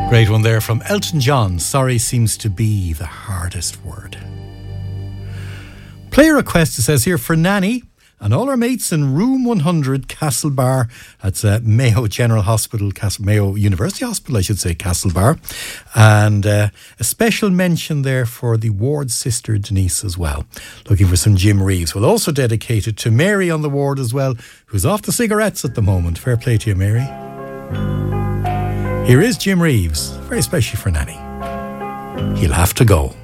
Great one there from Elton John. Sorry seems to be the hardest word. Player request, it says here, for Nanny and all our mates in room 100 Castlebar. That's Mayo General Hospital, Mayo University Hospital, I should say, Castlebar. And a special mention there for the ward sister Denise as well. Looking for some Jim Reeves. We'll also dedicate it to Mary on the ward as well, who's off the cigarettes at the moment. Fair play to you, Mary. Here is Jim Reeves, very especially for Nanny. He'll have to go.